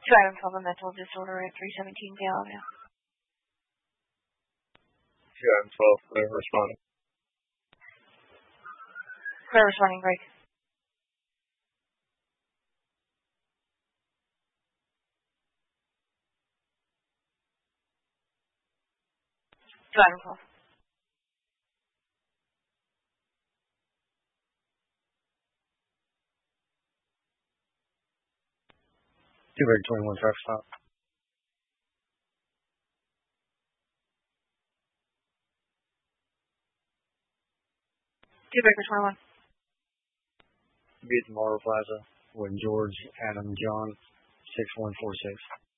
Two items of a mental disorder at 317 Gallavia. Two items 12, clear responding. Clear responding, break. Two items 12. Two break 21, traffic stop. Two breaker 21. Be at the Marble Plaza when George, Adam, John, 6146.